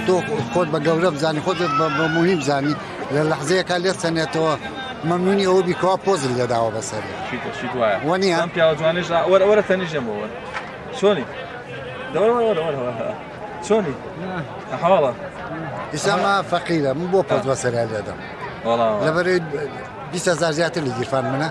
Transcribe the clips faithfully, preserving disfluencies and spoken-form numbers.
تۆ خۆت بە گەورە بزانی خۆت بە مهم بزانی لە لەحزەیەکە لێت سەنێتەوە مەمنونی ئەوە بیکەوە پۆزت لێداوە بەسەر وەنیە ئەم پیاوە جوانێژ وەرە تەنیژەمەوە چۆنی چۆنی حواڵە ئیساما فەقیرە من بۆ پۆز بەسەر لێدەم لەبەرەوەی بیست هەزار زیاتر لە گیرفان منە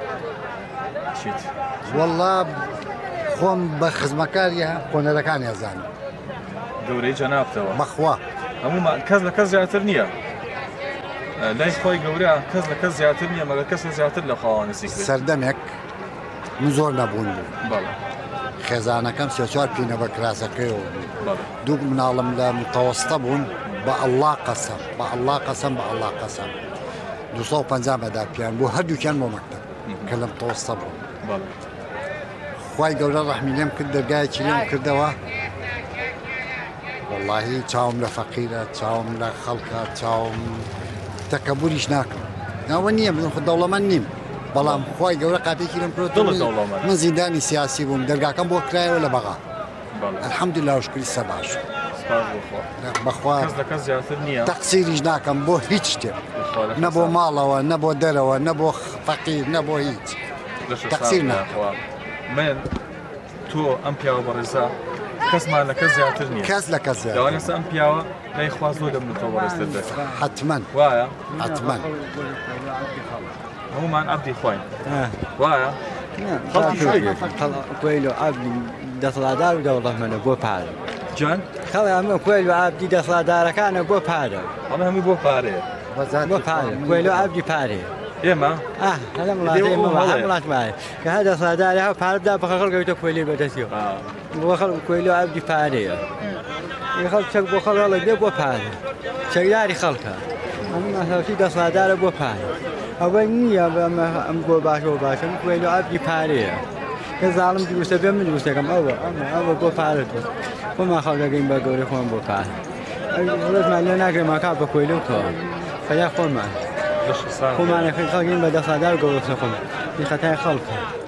وەڵڵا خۆم بە خزمەکاریە خۆنەرەکانی ئەزانم گەورەی جەنابتەوە بەخوا هەموو کەس لە کەس زیاتر نییە لای خۆی گەورە کەس لە کەس زیاتر نییە مەگە کەس زیاتر لە خاوەنسی سەردەمێک من زۆر نەبوون بوو بەڵێ خێزانەکەم سێ چوار پینە بە کراسەکەیەوە دوو مناڵم لە متەوەستە بوون بە ئەڵڵا قەسەم بە ئەڵڵا قەسەم بە ئەڵڵا قەسەم دووسە و پەنجا مەدار پیان بوو هەردووکیان بۆ مەکتەب کە لە متەوەستە بوون خوای گەورە ڕەحمی لێم کرد دەرگایەکی لێم کردەوە وەڵڵاهی چاوم لە فەقیرە چاوم لە خەڵکە چاوم تەکەبوریش ناکەم ناوە نییە من خۆ دەوڵەمەند نیم بەڵام خوای گەورە قاتێکی لەم کرد من زیندانی سیاسی بووم دەرگاکەم بۆ کرایەوە لە بەغا الحەمدوللا و شکری سە باش بەخوا تەقسیریش ناکەم بۆ هیچ شتێک نە بۆ ماڵەوە نە بۆ دەرەوە نە بۆ فەقیر نە بۆ هیچ تەقسیر ناکەم من تۆ ئەم پیاوە بەڕێزا کەسمان لە کەس زیاتر نییە کەس لە کەس داوانێستا ئەم پیاوە لای خوا زۆر دەمنێتەوە بەڕێزتر دەکات حتمەن وایە حتمەن هەمومان عەبدی خوین وایە کوێل و عەبدی دەسەڵاتدار و دەوڵەمەندە بۆ پارە جان خەڵی ئەمە کوێل و عەبدی دەسەڵاتدارەکانە بۆ پارە ئەمە هەمووی بۆ پارەیە بۆ پارە کوێل و عەبدی پارەیە ئێمە لە وڵات وایە کە هەر دەسەڵاتداری هەو پارەدا بە خەڵکەوتە کوێلی بەدەستیەوە بۆ خەڵ کوێل و عەبدی پارەیە خەڵ چەک بۆ خەڵ دێ بۆ پارە چەکداری خەڵکە ئەم مەسەڵکی دەسەڵاتدارە بۆ پارە ئەوە نییە ئەم بۆ باشەوە باشە کوێل و عەبدی پارەیە کە زاڵم دروستە بێ من دروستەکەم ئەوە ئەوە بۆ پارەتە خۆمان خەڵ دەگەین بە گەورەی خۆمان بۆ پارە ڕێزمان لێ ناگرێمان کا بە کوێلە و تۆ فەیا خۆمان خۆمانەکەی خەڵگین بە دەسەڵاتدار گەورەسە خۆم خەتای خەڵکە